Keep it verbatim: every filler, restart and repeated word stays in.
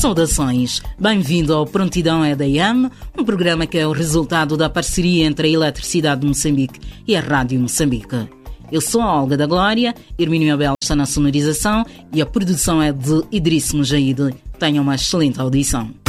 Saudações, bem-vindo ao Prontidão E D M, um programa que é o resultado da parceria entre a Eletricidade de Moçambique e a Rádio Moçambique. Eu sou a Olga da Glória, Hermínio Abel está na sonorização e a produção é de Idriss Mujaide. Tenha uma excelente audição.